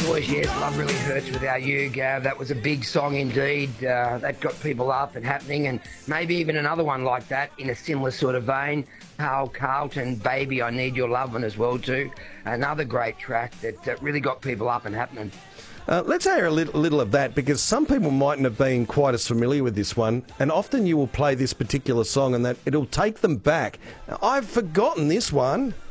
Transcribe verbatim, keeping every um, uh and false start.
Boys, yes, Love Really Hurts Without You, Gav. That was a big song indeed. Uh, that got people up and happening, and maybe even another one like that in a similar sort of vein. Carl Carlton, Baby, I Need Your Lovin' as well too. Another great track that, that really got people up and happening. Uh, let's hear a little, little of that, because some people mightn't have been quite as familiar with this one, and often you will play this particular song and that it'll take them back. Now, I've forgotten this one.